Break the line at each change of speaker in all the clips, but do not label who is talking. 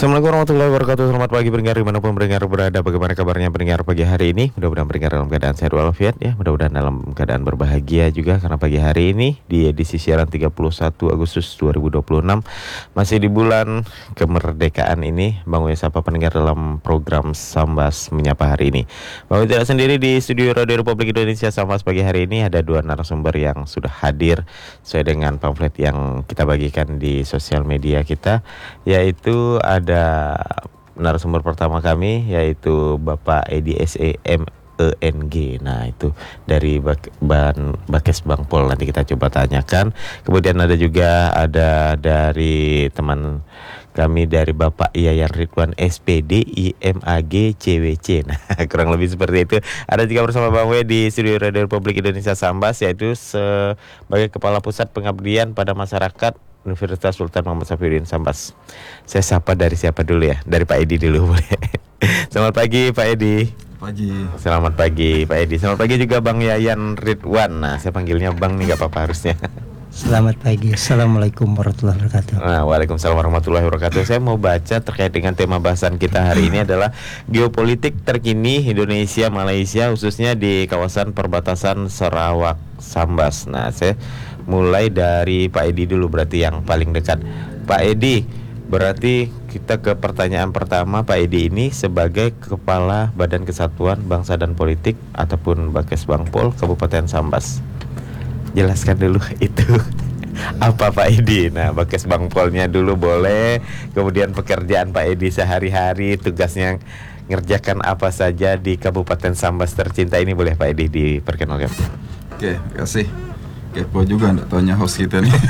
Assalamualaikum warahmatullahi wabarakatuh. Selamat pagi pendengar dimanapun pendengar berada. Bagaimana kabarnya pendengar pagi hari ini? Mudah-mudahan pendengar dalam keadaan sehat walafiat ya. Mudah-mudahan dalam keadaan berbahagia juga. Karena pagi hari ini di edisi siaran 31 Agustus 2026 masih di bulan kemerdekaan ini, Bang Wes sapa pendengar dalam program Sambas Menyapa hari ini. Bang Wes tidak sendiri di studio Radio Republik Indonesia Sambas pagi hari ini. Ada dua narasumber yang sudah hadir sesuai dengan pamflet yang kita bagikan di sosial media kita, yaitu ada narasumber pertama kami yaitu Bapak Edi SEMENG. Nah itu dari Bakes Bangpol, nanti kita coba tanyakan. Kemudian ada dari teman kami dari Bapak Yayan Ridwan SPD IMAG CWC. Nah kurang lebih seperti itu. Ada juga bersama Bang W di studio Radio Republik Indonesia Sambas, yaitu sebagai Kepala Pusat Pengabdian pada Masyarakat Universitas Sultan Muhammad Safiuddin Sambas. Saya sapa dari siapa dulu ya? Dari Pak Edi dulu boleh. Selamat pagi Pak Edi.
Pagi.
Selamat pagi Pak Edi. Selamat pagi juga Bang Yayan Ridwan. Nah saya panggilnya Bang nih, gak apa-apa harusnya.
Selamat pagi. Assalamualaikum warahmatullahi wabarakatuh.
Nah, Waalaikumsalam warahmatullahi wabarakatuh. Saya mau baca terkait dengan tema bahasan kita hari ini adalah geopolitik terkini Indonesia Malaysia, khususnya di kawasan perbatasan Sarawak Sambas. Nah saya mulai dari Pak Edi dulu, berarti yang paling dekat. Pak Edi, berarti kita ke pertanyaan pertama. Pak Edi ini sebagai Kepala Badan Kesatuan Bangsa dan Politik ataupun Bakes Bangpol Kabupaten Sambas. Jelaskan dulu itu apa Pak Edi. Nah Bakes Bangpolnya dulu boleh, kemudian pekerjaan Pak Edi sehari-hari, tugasnya ngerjakan apa saja di Kabupaten Sambas tercinta ini, boleh Pak Edi diperkenalkan.
Oke, terima kasih. Kepo juga nggak taunya host kita nih.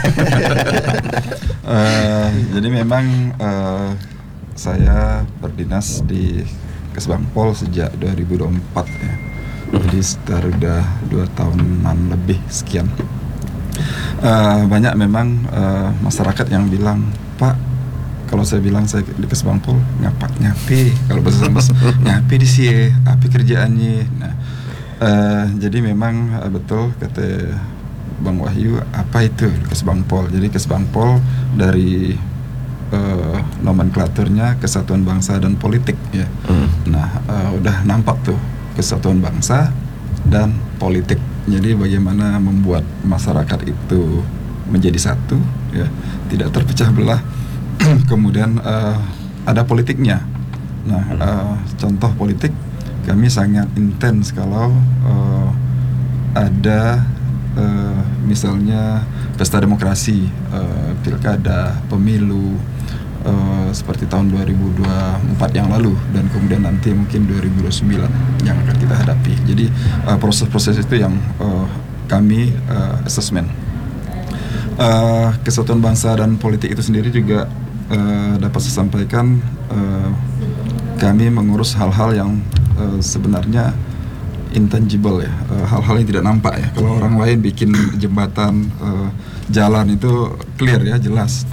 Jadi memang saya berdinas di Kesbangpol sejak 2024 ya. Jadi sekitar udah 2 tahunan lebih sekian. Banyak memang masyarakat yang bilang, Pak, kalau saya bilang saya di Kesbangpol nyapi, kalau bahasa Sambas nyapi di sini, apa kerjaannya. Nah, jadi memang betul kata Bang Wahyu, apa itu Kesbangpol? Jadi Kesbangpol dari nomenklaturnya Kesatuan Bangsa dan Politik ya. Nah, udah nampak tuh kesatuan bangsa dan politik. Jadi bagaimana membuat masyarakat itu menjadi satu ya, tidak terpecah belah. Kemudian ada politiknya. Nah, contoh politik kami sangat intens kalau ada misalnya pesta demokrasi, pilkada, pemilu, seperti tahun 2024 yang lalu, dan kemudian nanti mungkin 2029 yang akan kita hadapi. Jadi proses-proses itu yang kami assessment. Kesatuan bangsa dan politik itu sendiri juga dapat saya sampaikan, kami mengurus hal-hal yang sebenarnya intangible ya, hal-hal yang tidak nampak ya. Kalau orang lain bikin jembatan, jalan itu clear ya, jelas.